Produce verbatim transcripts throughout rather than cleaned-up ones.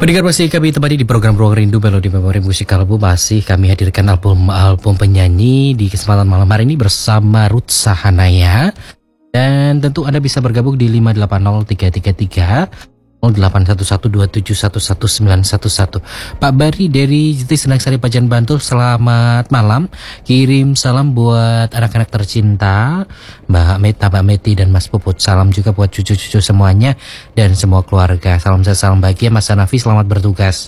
Pendengar, masih kami temani di program Ruang Rindu Melodi Memori Musik Kalbu. Masih kami hadirkan album-album penyanyi di kesempatan malam hari ini bersama Ruth Sahanaya. Dan tentu Anda bisa bergabung di lima delapan nol tiga tiga tiga nol delapan satu satu dua tujuh satu satu sembilan satu satu. Pak Bari dari Jati Senang Sari Pajan Bantul, selamat malam. Kirim salam buat anak-anak tercinta, Mbak Meta, Mbak Meti, dan Mas Puput. Salam juga buat cucu-cucu semuanya dan semua keluarga. Salam sehat, salam bahagia. Mas Hanafi, selamat bertugas.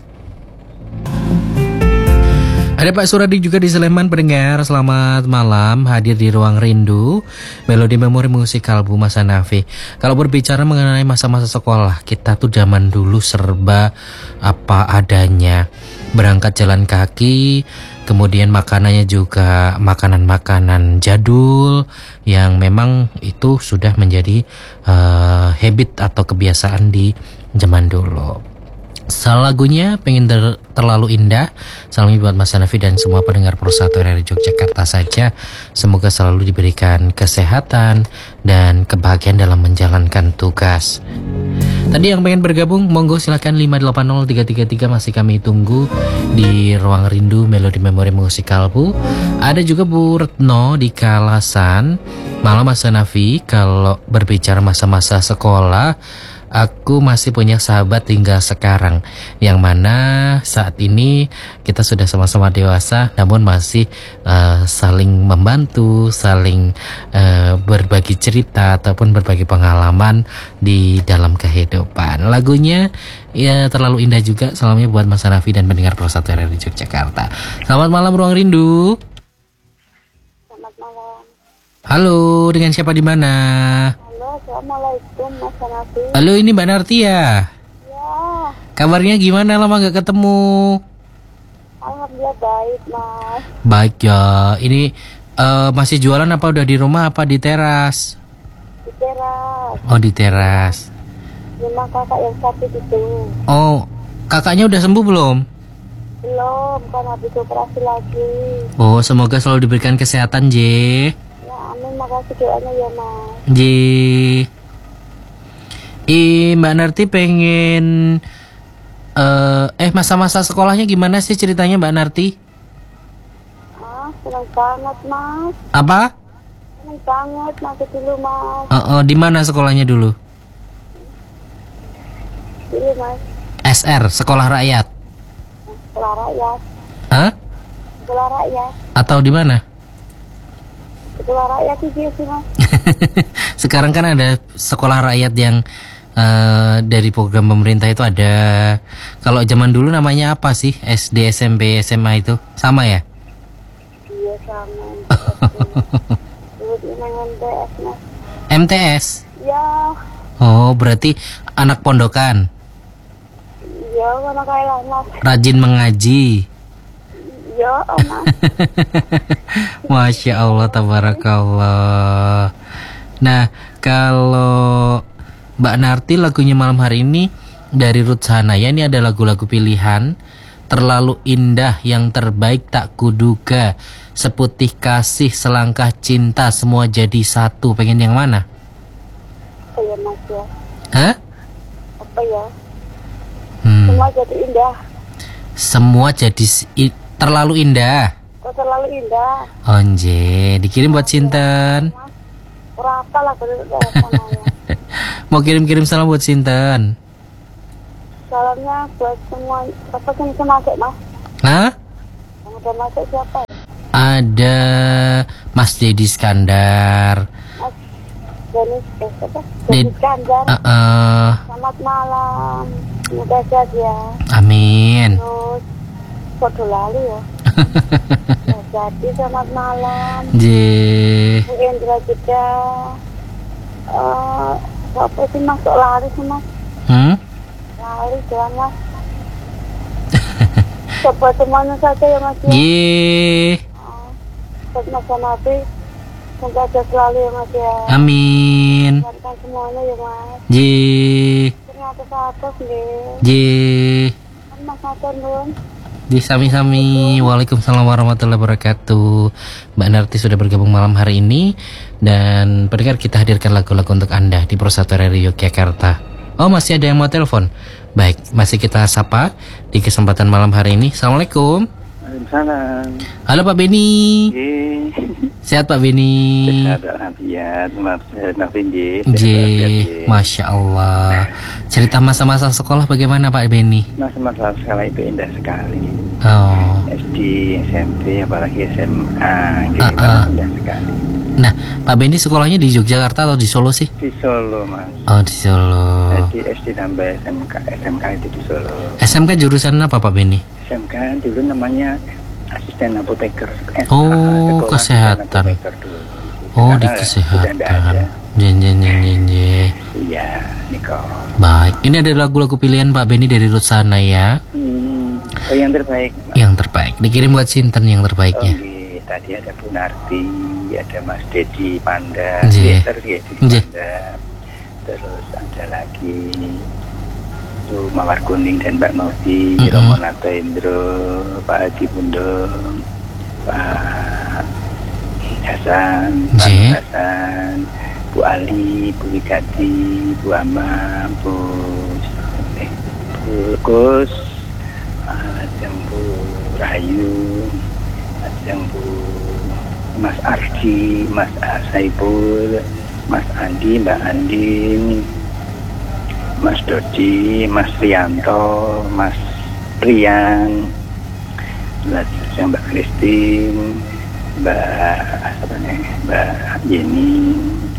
Ada Pak Suradi juga di Sleman, pendengar. Selamat malam, hadir di Ruang Rindu Melodi Memori Musik Kalbu, Mas Hanafi. Kalau berbicara mengenai masa-masa sekolah, kita tuh zaman dulu serba apa adanya. Berangkat jalan kaki, kemudian makanannya juga makanan-makanan jadul yang memang itu sudah menjadi uh, habit atau kebiasaan di zaman dulu. Salah lagunya Pengen ter- Terlalu Indah. Salam buat Mas Hanafi dan semua pendengar Persatuan R R I Yogyakarta saja. Semoga selalu diberikan kesehatan dan kebahagiaan dalam menjalankan tugas. Tadi yang pengen bergabung, monggo silakan lima delapan nol tiga tiga tiga, masih kami tunggu di Ruang Rindu Melodi Memori Musik Kalbu. Ada juga Bu Retno di Kalasan. Malam Mas Hanafi, kalau berbicara masa-masa sekolah, aku masih punya sahabat hingga sekarang, yang mana saat ini kita sudah sama-sama dewasa, namun masih uh, saling membantu, saling uh, berbagi cerita ataupun berbagi pengalaman di dalam kehidupan. Lagunya ya terlalu indah juga. Salamnya buat Mas Hanafi dan mendengar Persatuan R R I Yogyakarta. Selamat malam Ruang Rindu. Selamat malam. Halo, dengan siapa di mana? Assalamualaikum Mas Hanafi. Halo, ini Mbak Nartia. Ya. Kabarnya gimana, lama gak ketemu? Alhamdulillah baik Mas. Baik ya. Ini uh, masih jualan apa udah di rumah apa di teras? Di teras. Oh, di teras. Rumah kakak yang sakit itu. Oh, kakaknya udah sembuh belum? Belum, kan habis operasi lagi. Oh, semoga selalu diberikan kesehatan, J. Ya amin, makasih doanya ya Mas. J. Ih, Mbak Narti pengen uh, eh masa-masa sekolahnya gimana sih ceritanya Mbak Narti? Ah, senang banget Mas. Apa? Senang banget masuk dulu Mas. Uh, uh, di mana sekolahnya dulu? Dulu Mas. S R, Sekolah Rakyat. Sekolah rakyat. Hah? Sekolah rakyat. Atau di mana? Sekolah rakyat itu sih Mas. Sekarang kan ada sekolah rakyat yang uh, dari program pemerintah itu ada. Kalau zaman dulu namanya apa sih? S D, S M P, S M A itu sama ya? Iya sama. Dulu di M T S Mas. M T S? Ya. Oh, berarti anak pondokan. Iya, mana kayak Mas. Rajin mengaji. Ya, Mas. Masya Allah, tabarakallah. Nah, kalau Mbak Narti lagunya malam hari ini dari Ruth Sahanaya, ini ada lagu-lagu pilihan. Terlalu Indah, Yang Terbaik, Tak Kuduga, Seputih Kasih, Selangkah Cinta, Semua Jadi Satu. Pengen yang mana? Apa ya Mas ya? Hah? Apa ya? Hmm. Semua jadi indah. Semua jadi i- terlalu indah. Kok terlalu indah? Onje, dikirim buat Sinten. Berapa lah kalau namanya? Mau kirim-kirim salam buat Sinten. Salamnya buat semua. Apa yang bisa masuk Mas? Hah? Yang udah masuk siapa ya? Ada Mas Dedi Skandar. Mas Denis, eh, apa? Ded- Denis Kanjar. Uh, uh, Selamat malam. Semoga sehat ya. amin. Terus kok lalu ya? Ya, jadi selamat malam. J. Bu Indra juga. Eh, apa sih masuk lari sih Mas? Hmm? Lari jangan Mas. Coba semuanya saja ya Mas ya. J. Oh, buat Mas Hanafi, semoga ada selalu ya Mas ya. Amin. Buatkan semuanya ya Mas. J. Ternyata satu nih. J. Kan Mas Nathan belum. Di sami-sami. Waalaikumsalam warahmatullahi wabarakatuh. Mbak Narti sudah bergabung malam hari ini. Dan pendengar, kita hadirkan lagu-lagu untuk Anda di Persatuan R R I Yogyakarta. Oh, masih ada yang mau telepon. Baik, masih kita sapa di kesempatan malam hari ini. Assalamualaikum. Waalaikumsalam. Halo Pak Beni. Nggih. Sehat Pak Beni? Sehat alhamdulillah. Maaf, maaf nggih. J, Masya Allah. Cerita masa-masa sekolah bagaimana Pak Beni? Masa-masa sekolah itu indah sekali. Oh. S D, S M P, apalagi S M A, nggih, Ah, ah. indah sekali. Nah, Pak Beni sekolahnya di Yogyakarta atau di Solo sih? Di Solo, Mas. Oh, di Solo. S D, S D tambah S M K, S M K itu di Solo. S M K jurusan apa Pak Beni? S M K dulu namanya asisten apoteker. S K, Oh, sekolah kesehatan. asisten apoteker dulu. Oh, di Sekarang sudah nggak ada. kesehatan. Jen jen jen jen jen. Iya, Niko. Baik, ini ada lagu-lagu pilihan Pak Beni dari Rutsana ya. Hmm, oh, yang terbaik. Yang terbaik. Dikirim buat Sinten yang Oh, terbaiknya. nggih. Tadi ada Bu Narti, ada Mas Dedi Panda, Nggih. terus ya, Dedi Nggih. Panda. Terus ada lagi itu Mawar Kuning dan Mbak Novi, Mm-mm. Romo Nato Indro, Pak Adi Bundung, Pak Hasan, Pak Nggih. Hasan, Bu Ali, Bu Wigati, Bu Ama, Bu eh, Bu Gus, ada Bu Rahayu, yang Bu Mas Ardi, Mas Saipul, Mas Andi, Mbak Andin, Mas Dodi, Mas Rianto, Mas Rian, yang Mbak Christine, Mbak apa nih, Mbak Jenny,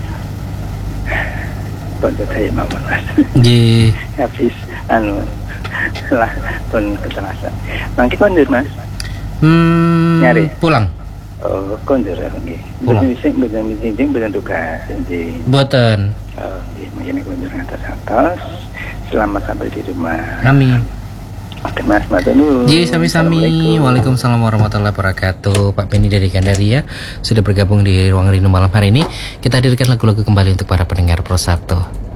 Pondok saya mau Mas. Nggih. Habis anu lah pun kecelakaan. Mangke kondur Mas. Hmm, Nyari? pulang. Oh, kondur nggih. Pulang. Mboten sing mboten sing mboten tugas. Nggih. Boten. Oh, nggih, mungkin kondur atas-atas. Selamat sampai di rumah. Amin. Oke, Mas, matur nuwun. Ji, sami-sami. Assalamualaikum. Waalaikumsalam warahmatullahi wabarakatuh. Pak Beni dari Gandaria sudah bergabung di Ruang Rindu malam hari ini. Kita hadirkan lagu-lagu kembali untuk para pendengar Pro satu.